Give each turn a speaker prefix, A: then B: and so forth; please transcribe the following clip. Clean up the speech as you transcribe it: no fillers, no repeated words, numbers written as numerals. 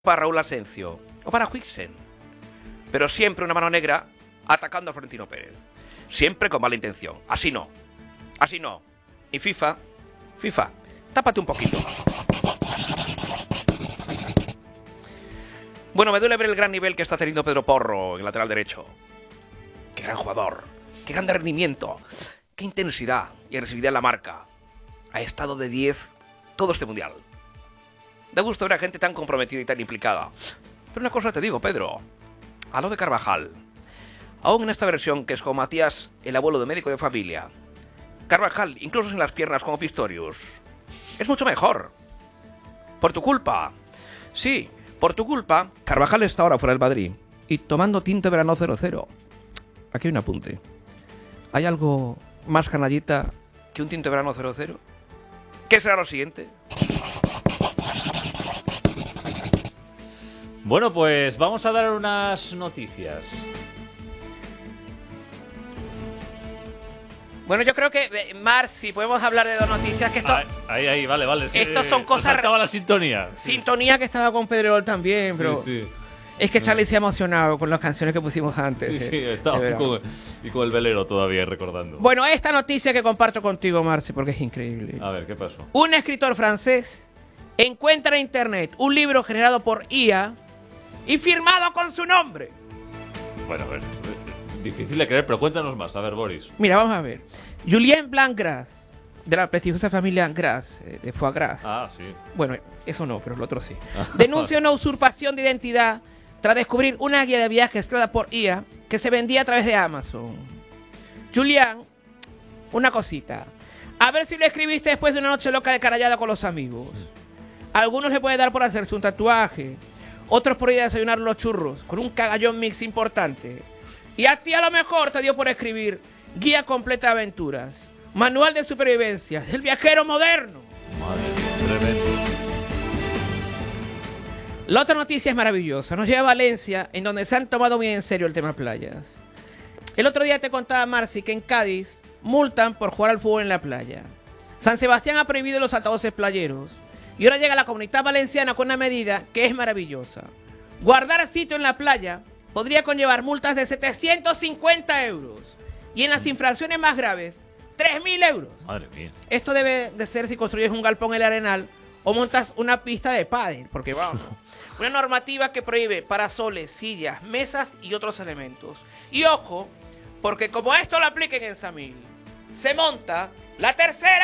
A: para Raúl Asencio o para Huijsen, pero siempre una mano negra atacando a Florentino Pérez, siempre con mala intención. Así no. Y FIFA, tápate un poquito. Bueno, me duele ver el gran nivel que está teniendo Pedro Porro, el lateral derecho. Qué gran jugador, qué gran rendimiento, qué intensidad y agresividad en la marca. Ha estado de 10 todo este mundial. Da gusto ver a gente tan comprometida y tan implicada. Pero una cosa te digo, Pedro. A lo de Carvajal. Aún en esta versión que es con Matías, el abuelo de médico de familia. Carvajal, incluso sin las piernas como Pistorius, es mucho mejor. Por tu culpa. Sí, por tu culpa, Carvajal está ahora fuera del Madrid y tomando tinto de verano 0-0. Aquí hay un apunte. ¿Hay algo más canallita que un tinto de verano 0-0? ¿Qué será lo siguiente?
B: Bueno, pues vamos a dar unas noticias.
A: Bueno, yo creo que, Mar, si podemos hablar de dos noticias, que esto...
B: Ahí, vale. Es que
A: estos son cosas...
B: Estaba la sintonía.
A: Sintonía que estaba con Pedrerol también, pero...
B: Sí.
A: Es que Charlie se ha emocionado con las canciones que pusimos antes.
B: Sí, estaba con el velero todavía recordando.
A: Bueno, esta noticia que comparto contigo, Marci, porque es increíble.
B: A ver, ¿qué pasó?
A: Un escritor francés encuentra en internet un libro generado por IA y firmado con su nombre.
B: Bueno, a ver, difícil de creer, pero cuéntanos más. A ver, Boris.
A: Mira, vamos a ver. Julien Blanc-Gras, de la prestigiosa familia Gras, de Foie Gras.
B: Ah, sí.
A: Bueno, eso no, pero el otro sí. Denuncia una usurpación de identidad tras descubrir una guía de viajes creada por IA que se vendía a través de Amazon. Julián, una cosita. A ver si lo escribiste después de una noche loca de carallada con los amigos. A algunos le puede dar por hacerse un tatuaje, otros por ir a desayunar los churros con un cagallón mix importante. Y a ti a lo mejor te dio por escribir Guía completa de aventuras, Manual de supervivencia del viajero moderno.
B: Madre, tremendo.
A: La otra noticia es maravillosa. Nos lleva a Valencia, en donde se han tomado muy en serio el tema playas. El otro día te contaba, Marci, que en Cádiz multan por jugar al fútbol en la playa. San Sebastián ha prohibido los altavoces playeros. Y ahora llega la Comunidad Valenciana con una medida que es maravillosa. Guardar sitio en la playa podría conllevar multas de 750 euros. Y en las infracciones más graves, 3.000 euros.
B: Madre mía.
A: Esto debe de ser si construyes un galpón en el Arenal o montas una pista de pádel, porque vamos, una normativa que prohíbe parasoles, sillas, mesas y otros elementos. Y ojo, porque como esto lo apliquen en Samil, se monta la tercera